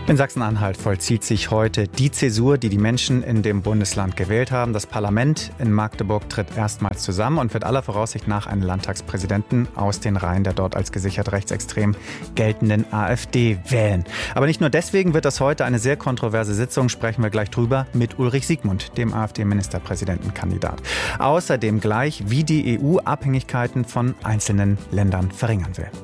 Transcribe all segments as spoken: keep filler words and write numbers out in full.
In Sachsen-Anhalt vollzieht sich heute die Zäsur, die die Menschen in dem Bundesland gewählt haben. Das Parlament in Magdeburg tritt erstmals zusammen und wird aller Voraussicht nach einen Landtagspräsidenten aus den Reihen der dort als gesichert rechtsextrem geltenden AfD wählen. Aber nicht nur deswegen wird das heute eine sehr kontroverse Sitzung, sprechen wir gleich drüber, mit Ulrich Siegmund, dem AfD-Ministerpräsidentenkandidat. Außerdem gleich, wie die E U Abhängigkeiten von einzelnen Ländern verringern will.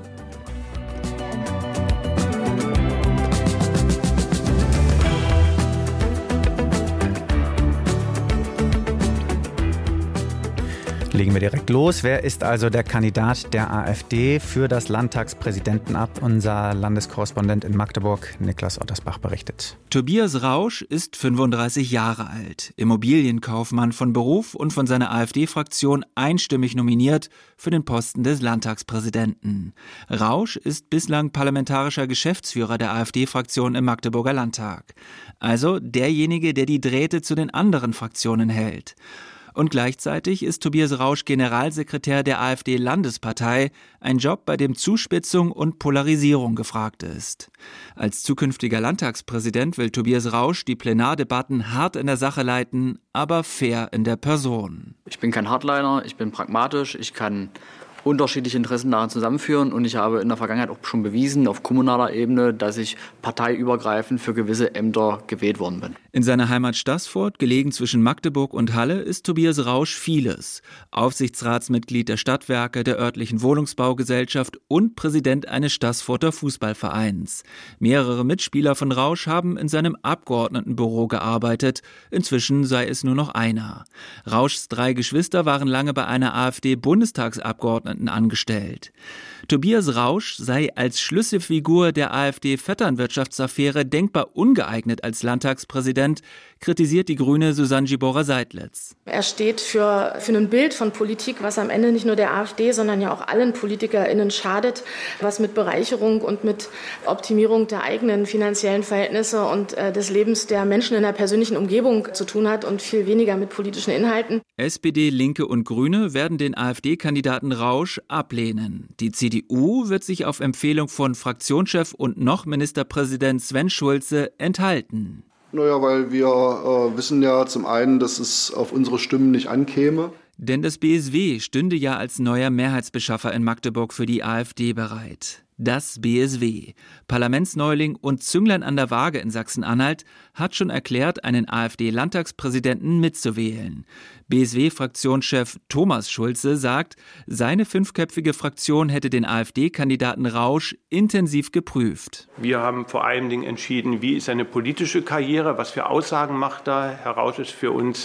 Legen wir direkt los. Wer ist also der Kandidat der AfD für das Landtagspräsidentenamt? Unser Landeskorrespondent in Magdeburg, Niklas Ottersbach, berichtet. Tobias Rausch ist fünfunddreißig Jahre alt, Immobilienkaufmann von Beruf und von seiner AfD-Fraktion einstimmig nominiert für den Posten des Landtagspräsidenten. Rausch ist bislang parlamentarischer Geschäftsführer der AfD-Fraktion im Magdeburger Landtag. Also derjenige, der die Drähte zu den anderen Fraktionen hält. Und gleichzeitig ist Tobias Rausch Generalsekretär der AfD-Landespartei, ein Job, bei dem Zuspitzung und Polarisierung gefragt ist. Als zukünftiger Landtagspräsident will Tobias Rausch die Plenardebatten hart in der Sache leiten, aber fair in der Person. Ich bin kein Hardliner, ich bin pragmatisch, ich kann unterschiedliche Interessen daran zusammenführen und ich habe in der Vergangenheit auch schon bewiesen, auf kommunaler Ebene, dass ich parteiübergreifend für gewisse Ämter gewählt worden bin. In seiner Heimat Staßfurt, gelegen zwischen Magdeburg und Halle, ist Tobias Rausch vieles. Aufsichtsratsmitglied der Stadtwerke, der örtlichen Wohnungsbaugesellschaft und Präsident eines Staßfurter Fußballvereins. Mehrere Mitspieler von Rausch haben in seinem Abgeordnetenbüro gearbeitet. Inzwischen sei es nur noch einer. Rauschs drei Geschwister waren lange bei einer AfD-Bundestagsabgeordneten angestellt. Tobias Rausch sei als Schlüsselfigur der AfD-Vetternwirtschaftsaffäre denkbar ungeeignet als Landtagspräsident, kritisiert die Grüne Susanne Gibora-Seidlitz. Er steht für, für ein Bild von Politik, was am Ende nicht nur der AfD, sondern ja auch allen PolitikerInnen schadet, was mit Bereicherung und mit Optimierung der eigenen finanziellen Verhältnisse und äh, des Lebens der Menschen in der persönlichen Umgebung zu tun hat und viel weniger mit politischen Inhalten. S P D, Linke und Grüne werden den AfD-Kandidaten Rausch ablehnen. Die C D U wird sich auf Empfehlung von Fraktionschef und noch Ministerpräsident Sven Schulze enthalten. Naja, weil wir äh, wissen ja zum einen, dass es auf unsere Stimmen nicht ankäme. Denn das B S W stünde ja als neuer Mehrheitsbeschaffer in Magdeburg für die AfD bereit. Das B S W, Parlamentsneuling und Zünglein an der Waage in Sachsen-Anhalt, hat schon erklärt, einen AfD-Landtagspräsidenten mitzuwählen. B S W-Fraktionschef Thomas Schulze sagt, seine fünfköpfige Fraktion hätte den AfD-Kandidaten Rausch intensiv geprüft. Wir haben vor allen Dingen entschieden, wie ist seine politische Karriere, was für Aussagen macht er. Herr Rausch ist für uns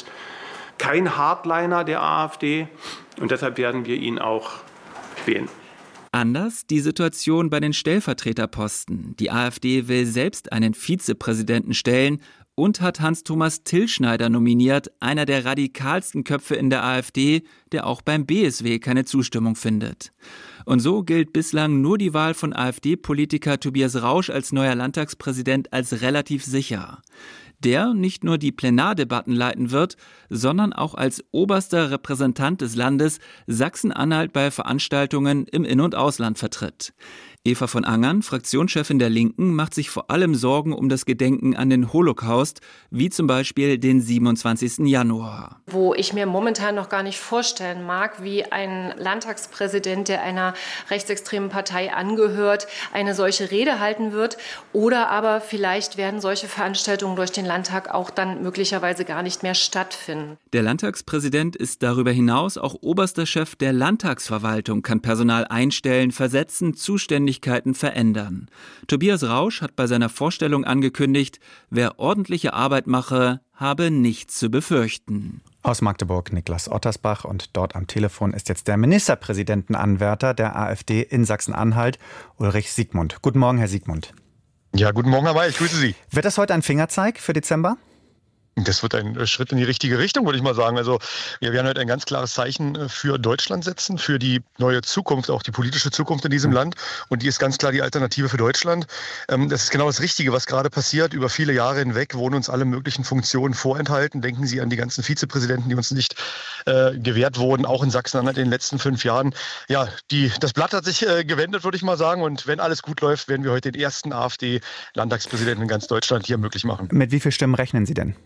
kein Hardliner der AfD und deshalb werden wir ihn auch wählen. Anders die Situation bei den Stellvertreterposten. Die AfD will selbst einen Vizepräsidenten stellen und hat Hans-Thomas Tillschneider nominiert, einer der radikalsten Köpfe in der AfD, der auch beim B S W keine Zustimmung findet. Und so gilt bislang nur die Wahl von AfD-Politiker Tobias Rausch als neuer Landtagspräsident als relativ sicher. Der nicht nur die Plenardebatten leiten wird, sondern auch als oberster Repräsentant des Landes Sachsen-Anhalt bei Veranstaltungen im In- und Ausland vertritt. Eva von Angern, Fraktionschefin der Linken, macht sich vor allem Sorgen um das Gedenken an den Holocaust, wie zum Beispiel den siebenundzwanzigsten Januar. Wo ich mir momentan noch gar nicht vorstellen mag, wie ein Landtagspräsident, der einer rechtsextremen Partei angehört, eine solche Rede halten wird. Oder aber vielleicht werden solche Veranstaltungen durch den Landtag auch dann möglicherweise gar nicht mehr stattfinden. Der Landtagspräsident ist darüber hinaus auch oberster Chef der Landtagsverwaltung, kann Personal einstellen, versetzen, zuständig verändern. Tobias Rausch hat bei seiner Vorstellung angekündigt, wer ordentliche Arbeit mache, habe nichts zu befürchten. Aus Magdeburg Niklas Ottersbach und dort am Telefon ist jetzt der Ministerpräsidentenanwärter der AfD in Sachsen-Anhalt, Ulrich Siegmund. Guten Morgen, Herr Siegmund. Ja, guten Morgen, Herr May, ich grüße Sie. Wird das heute ein Fingerzeig für Dezember? Das wird ein Schritt in die richtige Richtung, würde ich mal sagen. Also wir werden heute ein ganz klares Zeichen für Deutschland setzen, für die neue Zukunft, auch die politische Zukunft in diesem Land. Und die ist ganz klar die Alternative für Deutschland. Das ist genau das Richtige, was gerade passiert. Über viele Jahre hinweg wurden uns alle möglichen Funktionen vorenthalten. Denken Sie an die ganzen Vizepräsidenten, die uns nicht äh, gewährt wurden, auch in Sachsen-Anhalt in den letzten fünf Jahren. Ja, die, das Blatt hat sich äh, gewendet, würde ich mal sagen. Und wenn alles gut läuft, werden wir heute den ersten AfD-Landtagspräsidenten in ganz Deutschland hier möglich machen. Mit wie vielen Stimmen rechnen Sie denn?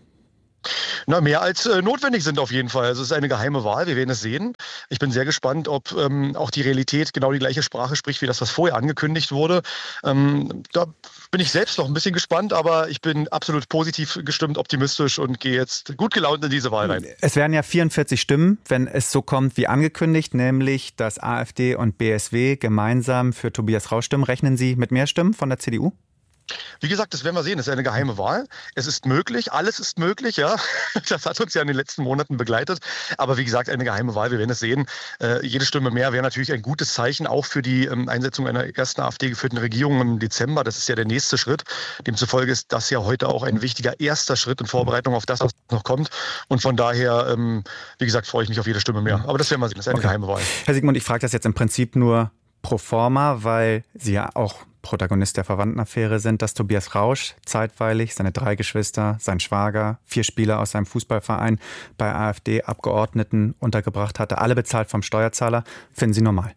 Na, mehr als äh, notwendig sind auf jeden Fall. Also es ist eine geheime Wahl, wir werden es sehen. Ich bin sehr gespannt, ob ähm, auch die Realität genau die gleiche Sprache spricht, wie das, was vorher angekündigt wurde. Ähm, da bin ich selbst noch ein bisschen gespannt, aber ich bin absolut positiv gestimmt, optimistisch und gehe jetzt gut gelaunt in diese Wahl rein. Es werden ja vierundvierzig Stimmen, wenn es so kommt wie angekündigt, nämlich dass AfD und B S W gemeinsam für Tobias Rausch stimmen. Rechnen Sie mit mehr Stimmen von der C D U? Wie gesagt, das werden wir sehen. Es ist eine geheime Wahl. Es ist möglich, alles ist möglich, ja. Das hat uns ja in den letzten Monaten begleitet. Aber wie gesagt, eine geheime Wahl, wir werden es sehen. Äh, jede Stimme mehr wäre natürlich ein gutes Zeichen, auch für die ähm, Einsetzung einer ersten AfD-geführten Regierung im Dezember. Das ist ja der nächste Schritt. Demzufolge ist das ja heute auch ein wichtiger erster Schritt in Vorbereitung auf das, was noch kommt. Und von daher, ähm, wie gesagt, freue ich mich auf jede Stimme mehr. Aber das werden wir sehen. Das ist eine okay. geheime Wahl. Herr Siegmund, ich frage das jetzt im Prinzip nur pro forma, weil Sie ja auch Protagonist der Verwandtenaffäre sind, dass Tobias Rausch zeitweilig seine drei Geschwister, sein Schwager, vier Spieler aus seinem Fußballverein bei AfD-Abgeordneten untergebracht hatte, alle bezahlt vom Steuerzahler. Finden Sie normal?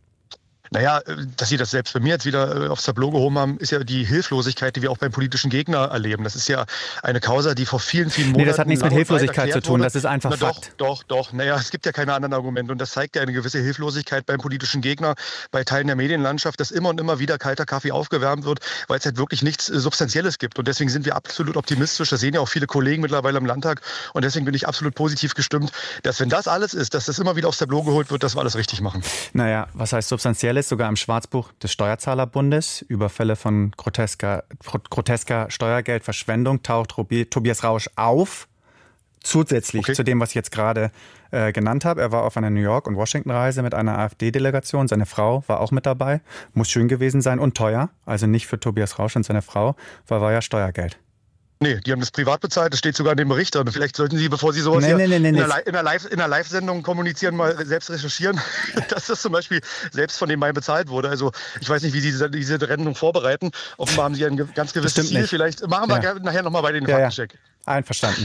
Naja, dass Sie das selbst bei mir jetzt wieder aufs Tableau gehoben haben, ist ja die Hilflosigkeit, die wir auch beim politischen Gegner erleben. Das ist ja eine Causa, die vor vielen, vielen Monaten... Nee, das hat nichts mit Hilflosigkeit zu tun, wurde. Das ist einfach Na Fakt. Doch, doch, doch. Naja, es gibt ja keine anderen Argumente und das zeigt ja eine gewisse Hilflosigkeit beim politischen Gegner, bei Teilen der Medienlandschaft, dass immer und immer wieder kalter Kaffee aufgewärmt wird, weil es halt wirklich nichts Substanzielles gibt. Und deswegen sind wir absolut optimistisch. Das sehen ja auch viele Kollegen mittlerweile im Landtag. Und deswegen bin ich absolut positiv gestimmt, dass wenn das alles ist, dass das immer wieder aufs Tableau geholt wird, dass wir alles richtig machen. Naja, was heißt Substanzielles? Sogar im Schwarzbuch des Steuerzahlerbundes über Fälle von grotesker, grotesker Steuergeldverschwendung taucht Tobias Rausch auf, zusätzlich okay. zu dem, was ich jetzt gerade äh, genannt habe. Er war auf einer New York- und Washington-Reise mit einer AfD-Delegation. Seine Frau war auch mit dabei. Muss schön gewesen sein und teuer. Also nicht für Tobias Rausch und seine Frau, weil war ja Steuergeld. Nee, die haben das privat bezahlt, das steht sogar in dem Bericht. Und vielleicht sollten Sie, bevor Sie sowas nee, hier nee, nee, in, der in, der Live, in der Live-Sendung kommunizieren, mal selbst recherchieren, dass das zum Beispiel selbst von dem Mai bezahlt wurde. Also ich weiß nicht, wie Sie diese, diese Rechnung vorbereiten. Offenbar haben Sie ein ganz gewisses Ziel. Nicht. Vielleicht machen wir ja. nachher nochmal bei den ja, Faktencheck. Ja. Einverstanden.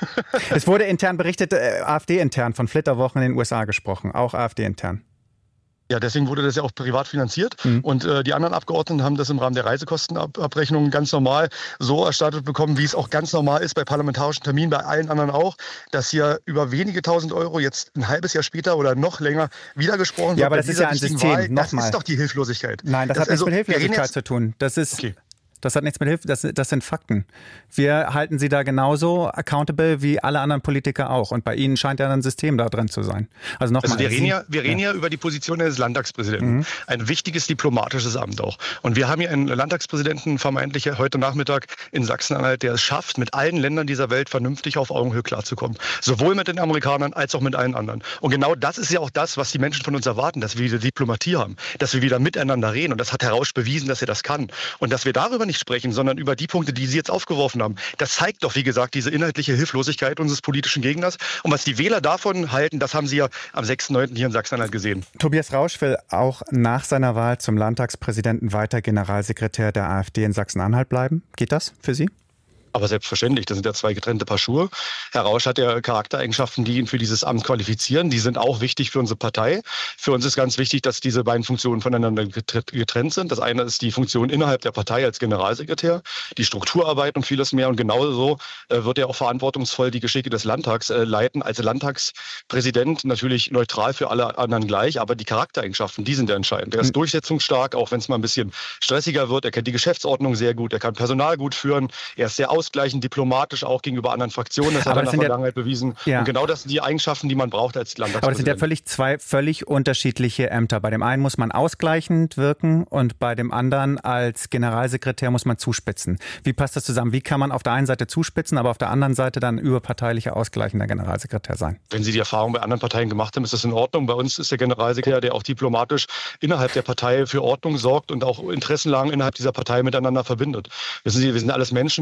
Es wurde intern berichtet, äh, AfD-intern, von Flitterwochen in den U S A gesprochen, auch AfD-intern. Ja, deswegen wurde das ja auch privat finanziert. Mhm. Und äh, die anderen Abgeordneten haben das im Rahmen der Reisekostenabrechnung ganz normal so erstattet bekommen, wie es auch ganz normal ist bei parlamentarischen Terminen, bei allen anderen auch, dass hier über wenige tausend Euro jetzt ein halbes Jahr später oder noch länger wieder gesprochen wird. Ja, aber das ist ja ein System. Wahl. Das ist doch die Hilflosigkeit. Nein, das, das hat nichts also, mit Hilflosigkeit zu tun. Das ist... Okay. Das hat nichts mit Hilfe, das, das sind Fakten. Wir halten sie da genauso accountable wie alle anderen Politiker auch. Und bei Ihnen scheint ja ein System da drin zu sein. Also, noch also mal, wir reden ja, wir reden ja über die Position des Landtagspräsidenten. Mhm. Ein wichtiges diplomatisches Amt auch. Und wir haben hier einen Landtagspräsidenten vermeintlich heute Nachmittag in Sachsen-Anhalt, der es schafft, mit allen Ländern dieser Welt vernünftig auf Augenhöhe klarzukommen. Sowohl mit den Amerikanern als auch mit allen anderen. Und genau das ist ja auch das, was die Menschen von uns erwarten, dass wir wieder Diplomatie haben, dass wir wieder miteinander reden. Und das hat Herr Rausch bewiesen, dass er das kann. Und dass wir darüber nicht sprechen, sondern über die Punkte, die Sie jetzt aufgeworfen haben. Das zeigt doch, wie gesagt, diese inhaltliche Hilflosigkeit unseres politischen Gegners. Und was die Wähler davon halten, das haben Sie ja am sechsten neunten hier in Sachsen-Anhalt gesehen. Tobias Rausch will auch nach seiner Wahl zum Landtagspräsidenten weiter Generalsekretär der AfD in Sachsen-Anhalt bleiben. Geht das für Sie? Aber selbstverständlich, das sind ja zwei getrennte Paar Schuhe. Herr Rausch hat ja Charaktereigenschaften, die ihn für dieses Amt qualifizieren. Die sind auch wichtig für unsere Partei. Für uns ist ganz wichtig, dass diese beiden Funktionen voneinander getrennt sind. Das eine ist die Funktion innerhalb der Partei als Generalsekretär, die Strukturarbeit und vieles mehr. Und genauso wird er auch verantwortungsvoll die Geschicke des Landtags leiten. Als Landtagspräsident natürlich neutral für alle anderen gleich, aber die Charaktereigenschaften, die sind ja entscheidend. Er ist durchsetzungsstark, auch wenn es mal ein bisschen stressiger wird. Er kennt die Geschäftsordnung sehr gut, er kann Personal gut führen, er ist sehr ausgleichend, diplomatisch auch gegenüber anderen Fraktionen. Das hat er in der Vergangenheit ja, bewiesen. Ja. Und genau das sind die Eigenschaften, die man braucht als Landtagspräsident. Aber das sind ja völlig zwei völlig unterschiedliche Ämter. Bei dem einen muss man ausgleichend wirken und bei dem anderen als Generalsekretär muss man zuspitzen. Wie passt das zusammen? Wie kann man auf der einen Seite zuspitzen, aber auf der anderen Seite dann überparteilicher ausgleichender Generalsekretär sein? Wenn Sie die Erfahrung bei anderen Parteien gemacht haben, ist das in Ordnung. Bei uns ist der Generalsekretär, der auch diplomatisch innerhalb der Partei für Ordnung sorgt und auch Interessenlagen innerhalb dieser Partei miteinander verbindet. Wissen Sie, wir sind alles Menschen, wir haben unterschiedliche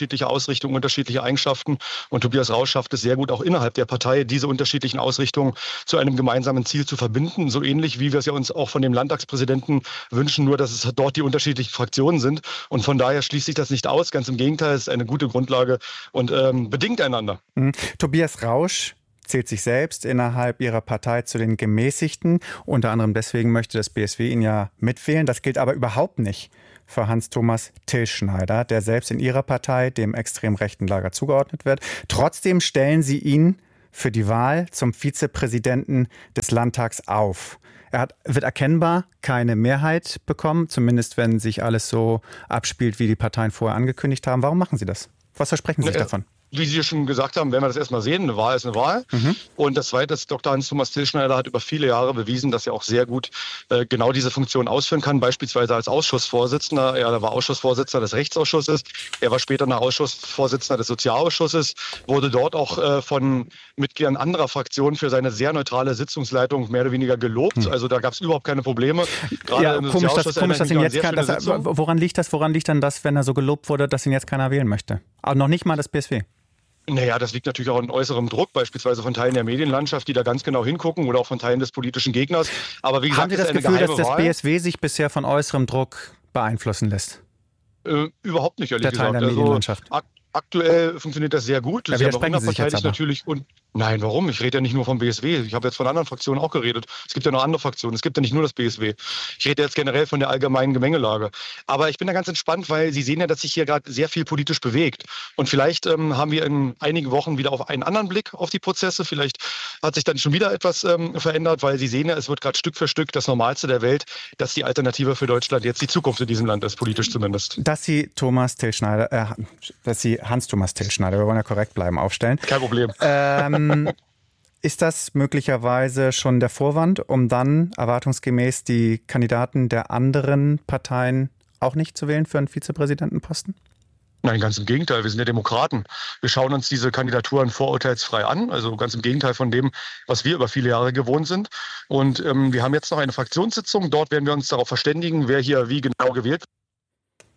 unterschiedliche Ausrichtungen, unterschiedliche Eigenschaften. Und Tobias Rausch schafft es sehr gut, auch innerhalb der Partei diese unterschiedlichen Ausrichtungen zu einem gemeinsamen Ziel zu verbinden. So ähnlich, wie wir es ja uns auch von dem Landtagspräsidenten wünschen, nur dass es dort die unterschiedlichen Fraktionen sind. Und von daher schließt sich das nicht aus. Ganz im Gegenteil, es ist eine gute Grundlage und ähm, bedingt einander. Mhm. Tobias Rausch zählt sich selbst innerhalb ihrer Partei zu den Gemäßigten. Unter anderem deswegen möchte das B S W ihn ja mitwählen. Das gilt aber überhaupt nicht für Hans-Thomas Tilschneider, der selbst in ihrer Partei dem extrem rechten Lager zugeordnet wird. Trotzdem stellen sie ihn für die Wahl zum Vizepräsidenten des Landtags auf. Er hat, wird erkennbar keine Mehrheit bekommen, zumindest wenn sich alles so abspielt, wie die Parteien vorher angekündigt haben. Warum machen Sie das? Was versprechen Sie sich davon? Wie Sie schon gesagt haben, werden wir das erstmal sehen. Eine Wahl ist eine Wahl. Mhm. Und das Zweite ist, Doktor Hans-Thomas Tilschneider hat über viele Jahre bewiesen, dass er auch sehr gut äh, genau diese Funktion ausführen kann, beispielsweise als Ausschussvorsitzender. Er war Ausschussvorsitzender des Rechtsausschusses. Er war später noch Ausschussvorsitzender des Sozialausschusses, wurde dort auch äh, von Mitgliedern anderer Fraktionen für seine sehr neutrale Sitzungsleitung mehr oder weniger gelobt. Mhm. Also da gab es überhaupt keine Probleme. Gerade ja, komisch, dass, komisch, dass ihn jetzt kein, dass er, woran liegt das? Woran liegt dann das, wenn er so gelobt wurde, dass ihn jetzt keiner wählen möchte? Aber noch nicht mal das B S W. Naja, das liegt natürlich auch an äußerem Druck, beispielsweise von Teilen der Medienlandschaft, die da ganz genau hingucken oder auch von Teilen des politischen Gegners. Aber wie gesagt, haben Sie das Gefühl, dass das B S W sich bisher von äußerem Druck beeinflussen lässt? Äh, überhaupt nicht, ehrlich der gesagt. Teil der Medienlandschaft. Also, ak- aktuell funktioniert das sehr gut. Da widersprechen Sie sich jetzt aber. Natürlich und Nein, warum? Ich rede ja nicht nur vom B S W. Ich habe jetzt von anderen Fraktionen auch geredet. Es gibt ja noch andere Fraktionen. Es gibt ja nicht nur das B S W. Ich rede jetzt generell von der allgemeinen Gemengelage. Aber ich bin da ganz entspannt, weil Sie sehen ja, dass sich hier gerade sehr viel politisch bewegt. Und vielleicht ähm, haben wir in einigen Wochen wieder auf einen anderen Blick auf die Prozesse. Vielleicht hat sich dann schon wieder etwas ähm, verändert, weil Sie sehen ja, es wird gerade Stück für Stück das Normalste der Welt, dass die Alternative für Deutschland jetzt die Zukunft in diesem Land ist, politisch zumindest. Dass Sie Thomas Tilschneider, äh, dass Sie Hans-Thomas Tilschneider, wir wollen ja korrekt bleiben, aufstellen. Kein Problem. Ähm, Ist das möglicherweise schon der Vorwand, um dann erwartungsgemäß die Kandidaten der anderen Parteien auch nicht zu wählen für einen Vizepräsidentenposten? Nein, ganz im Gegenteil. Wir sind ja Demokraten. Wir schauen uns diese Kandidaturen vorurteilsfrei an. Also ganz im Gegenteil von dem, was wir über viele Jahre gewohnt sind. Und ähm, wir haben jetzt noch eine Fraktionssitzung. Dort werden wir uns darauf verständigen, wer hier wie genau gewählt wird.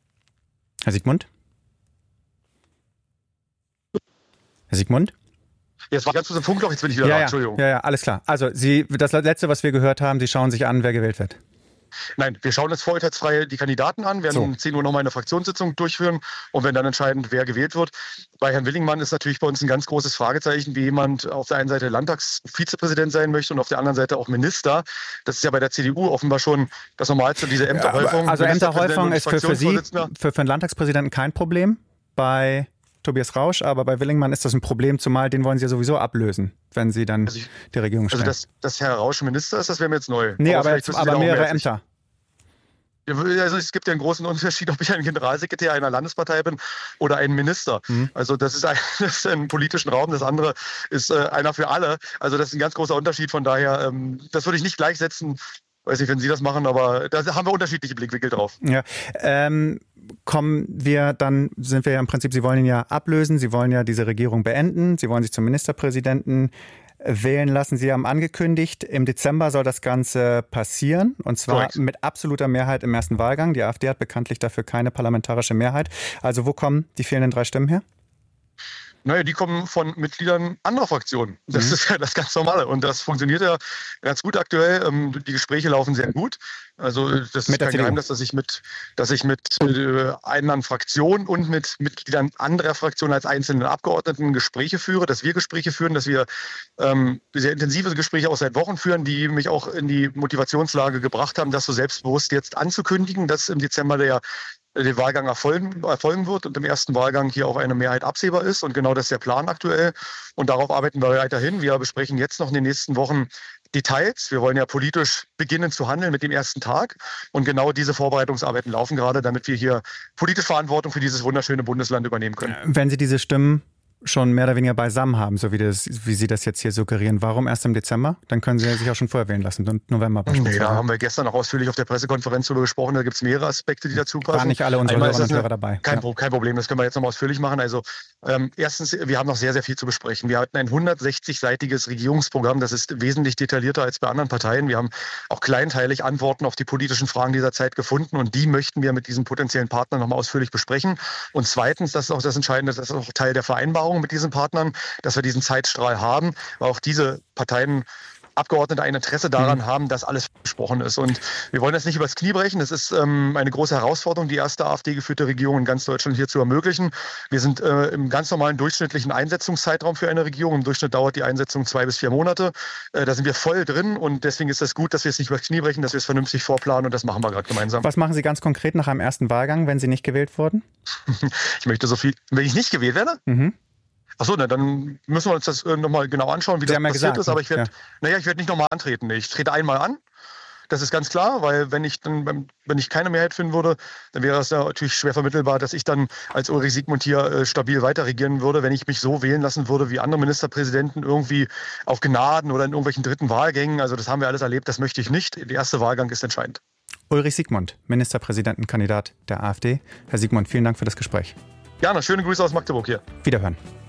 Herr Siegmund? Herr Siegmund? Jetzt war ganz kurz im Funkloch, jetzt bin ich wieder ja, da. Ja, Entschuldigung. Ja, ja, alles klar. Also Sie, das Letzte, was wir gehört haben, Sie schauen sich an, wer gewählt wird. Nein, wir schauen jetzt vorurteilsfrei die Kandidaten an, werden so. um zehn Uhr nochmal eine Fraktionssitzung durchführen und werden dann entscheiden, wer gewählt wird. Bei Herrn Willingmann ist natürlich bei uns ein ganz großes Fragezeichen, wie jemand auf der einen Seite Landtagsvizepräsident sein möchte und auf der anderen Seite auch Minister. Das ist ja bei der C D U offenbar schon das Normalste, diese Ämterhäufung. Ja, also Ämterhäufung ist für, für Sie, für, für einen Landtagspräsidenten kein Problem. Bei Tobias Rausch, aber bei Willingmann ist das ein Problem, zumal den wollen Sie ja sowieso ablösen, wenn Sie dann also ich, die Regierung stellen. Also, dass, dass Herr Rausch Minister ist, das wäre mir jetzt neu. Nee, aber, aber, jetzt, aber mehrere Ämter. Also es gibt ja einen großen Unterschied, ob ich ein Generalsekretär einer Landespartei bin oder ein Minister. Mhm. Also das ist ein, das ist ein politischen Raum, das andere ist äh, einer für alle. Also das ist ein ganz großer Unterschied, von daher, ähm, das würde ich nicht gleichsetzen. Weiß nicht, wenn Sie das machen, aber da haben wir unterschiedliche Blickwinkel drauf. Ja, ähm, kommen wir dann, sind wir ja im Prinzip, Sie wollen ihn ja ablösen, Sie wollen ja diese Regierung beenden, Sie wollen sich zum Ministerpräsidenten wählen lassen. Sie haben angekündigt, im Dezember soll das Ganze passieren, und zwar Correct. mit absoluter Mehrheit im ersten Wahlgang. Die AfD hat bekanntlich dafür keine parlamentarische Mehrheit. Also wo kommen die fehlenden drei Stimmen her? Naja, die kommen von Mitgliedern anderer Fraktionen. Das mhm. ist ja das ganz Normale. Und das funktioniert ja ganz gut aktuell. Die Gespräche laufen sehr gut. Also das ist kein Geheimnis, dass ich mit, dass ich mit äh, anderen Fraktionen und mit Mitgliedern anderer Fraktionen als einzelnen Abgeordneten Gespräche führe, dass wir Gespräche führen, dass wir ähm, sehr intensive Gespräche auch seit Wochen führen, die mich auch in die Motivationslage gebracht haben, das so selbstbewusst jetzt anzukündigen, dass im Dezember der der Wahlgang erfolgen, erfolgen wird und im ersten Wahlgang hier auch eine Mehrheit absehbar ist. Und genau das ist der Plan aktuell. Und darauf arbeiten wir weiterhin. Wir besprechen jetzt noch in den nächsten Wochen Details. Wir wollen ja politisch beginnen zu handeln mit dem ersten Tag. Und genau diese Vorbereitungsarbeiten laufen gerade, damit wir hier politische Verantwortung für dieses wunderschöne Bundesland übernehmen können. Wenn Sie diese Stimmen schon mehr oder weniger beisammen haben, so wie, das, wie Sie das jetzt hier suggerieren. Warum erst im Dezember? Dann können Sie sich auch schon vorher wählen lassen, und November beispielsweise. Nee, da haben wir gestern auch ausführlich auf der Pressekonferenz darüber gesprochen. Da gibt es mehrere Aspekte, die dazu passen. Gar nicht alle unsere Hörerinnen und Hörer dabei. Kein, ja. kein Problem, das können wir jetzt nochmal ausführlich machen. Also ähm, erstens, wir haben noch sehr, sehr viel zu besprechen. Wir hatten ein hundertsechzig-seitiges Regierungsprogramm. Das ist wesentlich detaillierter als bei anderen Parteien. Wir haben auch kleinteilig Antworten auf die politischen Fragen dieser Zeit gefunden, und die möchten wir mit diesen potenziellen Partnern nochmal ausführlich besprechen. Und zweitens, das ist auch das Entscheidende, das ist auch Teil der Vereinbarung mit diesen Partnern, dass wir diesen Zeitstrahl haben, weil auch diese Parteien Abgeordnete ein Interesse daran mhm. haben, dass alles besprochen ist. Und wir wollen das nicht übers Knie brechen. Es ist ähm, eine große Herausforderung, die erste AfD-geführte Regierung in ganz Deutschland hier zu ermöglichen. Wir sind äh, im ganz normalen durchschnittlichen Einsetzungszeitraum für eine Regierung. Im Durchschnitt dauert die Einsetzung zwei bis vier Monate. Äh, da sind wir voll drin, und deswegen ist es gut, dass wir es nicht übers Knie brechen, dass wir es vernünftig vorplanen, und das machen wir gerade gemeinsam. Was machen Sie ganz konkret nach einem ersten Wahlgang, wenn Sie nicht gewählt wurden? Ich möchte so viel, wenn ich nicht gewählt werde? Mhm. Achso, na, dann müssen wir uns das äh, nochmal genau anschauen, wie Sie das passiert gesagt, ist. Aber ich werde, ja. naja, ich werde nicht nochmal antreten. Ich trete einmal an. Das ist ganz klar, weil wenn ich dann, wenn ich keine Mehrheit finden würde, dann wäre es ja natürlich schwer vermittelbar, dass ich dann als Ulrich Siegmund hier äh, stabil weiter regieren würde, wenn ich mich so wählen lassen würde wie andere Ministerpräsidenten irgendwie auf Gnaden oder in irgendwelchen dritten Wahlgängen. Also das haben wir alles erlebt, das möchte ich nicht. Der erste Wahlgang ist entscheidend. Ulrich Siegmund, Ministerpräsidentenkandidat der AfD. Herr Siegmund, vielen Dank für das Gespräch. Gerne, schöne Grüße aus Magdeburg hier. Wiederhören.